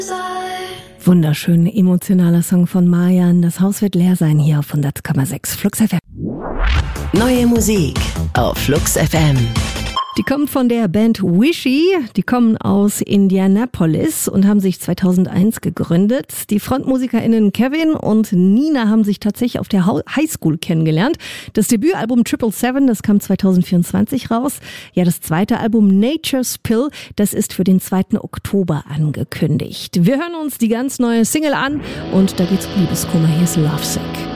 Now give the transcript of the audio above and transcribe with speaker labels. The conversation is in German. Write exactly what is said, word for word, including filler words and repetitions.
Speaker 1: Wunderschön emotionaler Song von Marjan. Das Haus wird leer sein hier auf hundert Komma sechs Flux F M.
Speaker 2: Neue Musik auf Flux F M.
Speaker 1: Die kommt von der Band Wishy. Die kommen aus Indianapolis und haben sich zweitausendeins gegründet. Die FrontmusikerInnen Kevin und Nina haben sich tatsächlich auf der Highschool kennengelernt. Das Debütalbum Triple Seven, das kam zweitausendvierundzwanzig raus. Ja, das zweite Album Nature's Pill, das ist für den zweiten Oktober angekündigt. Wir hören uns die ganz neue Single an und da geht's um Liebeskummer. Hier ist Lovesick.